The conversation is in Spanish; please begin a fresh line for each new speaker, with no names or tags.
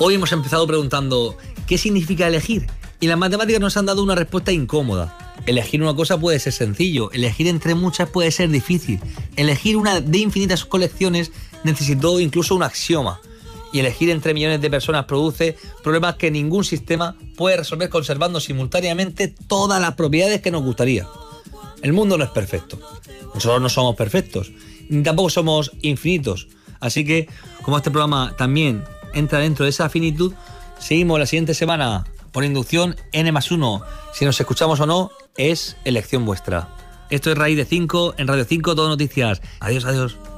Hoy hemos empezado preguntando ¿qué significa elegir? Y las matemáticas nos han dado una respuesta incómoda. Elegir una cosa puede ser sencillo, elegir entre muchas puede ser difícil. Elegir una de infinitas colecciones necesitó incluso un axioma. Y elegir entre millones de personas produce problemas que ningún sistema puede resolver conservando simultáneamente todas las propiedades que nos gustaría. El mundo no es perfecto. Nosotros no somos perfectos, ni tampoco somos infinitos. Así que, como este programa también entra dentro de esa finitud, seguimos la siguiente semana por inducción N+1. Si nos escuchamos o no, es elección vuestra. Esto es Raíz de 5, en Radio 5 Todo Noticias. Adiós, adiós.